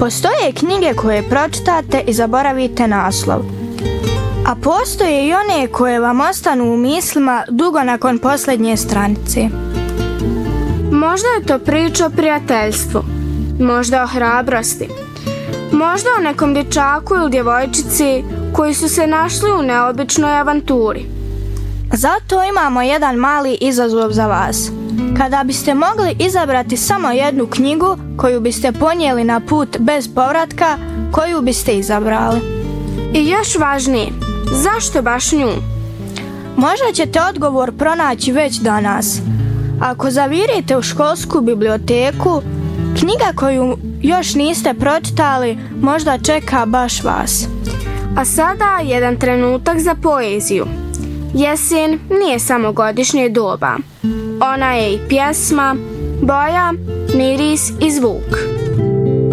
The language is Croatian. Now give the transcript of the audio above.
Postoje knjige koje pročitate i zaboravite naslov. A postoje i one koje vam ostanu u mislima dugo nakon posljednje stranice. Možda je to priča o prijateljstvu, možda o hrabrosti, možda o nekom dječaku ili djevojčici koji su se našli u neobičnoj avanturi. Zato imamo jedan mali izazov za vas. Kada biste mogli izabrati samo jednu knjigu koju biste ponijeli na put bez povratka, koju biste izabrali? I još važnije, zašto baš nju? Možda ćete odgovor pronaći već danas. Ako zavirite u školsku biblioteku, knjiga koju još niste pročitali možda čeka baš vas. A sada jedan trenutak za poeziju. Jesen nije samo godišnje doba. Ona je i pjesma, boja, miris i zvuk.